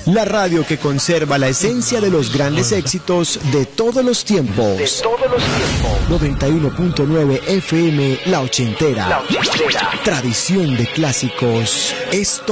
La radio que conserva la esencia de los grandes éxitos de todos los tiempos. 91.9 FM, La Ochentera. Tradición de clásicos. Esto